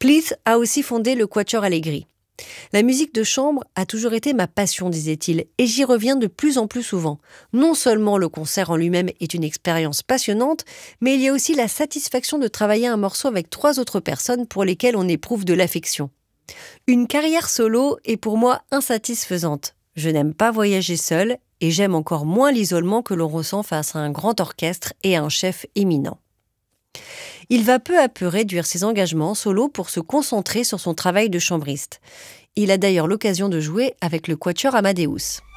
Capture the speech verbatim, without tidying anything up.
Cleeth a aussi fondé le Quatuor Allegri. La musique de chambre a toujours été ma passion, disait-il, et j'y reviens de plus en plus souvent. Non seulement le concert en lui-même est une expérience passionnante, mais il y a aussi la satisfaction de travailler un morceau avec trois autres personnes pour lesquelles on éprouve de l'affection. Une carrière solo est pour moi insatisfaisante. Je n'aime pas voyager seul et j'aime encore moins l'isolement que l'on ressent face à un grand orchestre et à un chef éminent. Il va peu à peu réduire ses engagements solo pour se concentrer sur son travail de chambriste. Il a d'ailleurs l'occasion de jouer avec le Quatuor Amadeus.